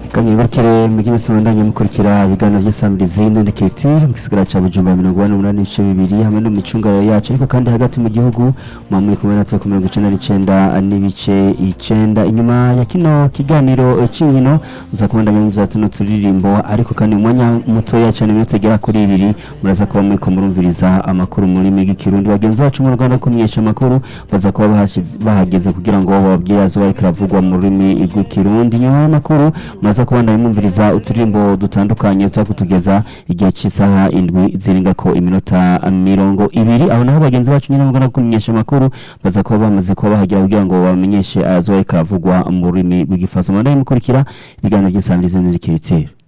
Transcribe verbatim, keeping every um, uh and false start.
Kanyibakire mugine sondanye mukurikira bigano by'Samirizi Ndeketire mu kisigara ca Bujumbura mirongo ine n'umunani n'ibice bibiri hamwe no mu micungaro yacu ariko kandi hagati mu gihugu mu muri kumwe natwe ku mirongo icenda n'icenda n'ibice icenda inyuma ya kino kiganiro c'inkino uza kubandanya mu vyatuno turirimbo ariko kandi umwanya mutoya cyane minute igera kuri ibiri muraza kuba muri ko murumviriza amakuru muri migi Kirundi bagenzi bacu mu Rwanda kumenyesha amakuru baza kuba bahageze kugira ngo bababwire azo bari kuravugwa mu rurimi rw'ikirundi nyuma y'amakuru maze kubanda imumviriza uturirimbo dutandukanye twakutugeza igihe cy'isaha indwi ziringa ko iminota mirongo ibiri aho naho bagenzi bacu nyine mugana kumenyesha amakuru baza kuba bamaze kuba bahagira kugira ngo bamenyeshe azo bari kuravugwa mu rurimi rw'igifaransa manda mukurikira ibiganiro by'Samirizi Ndeketire.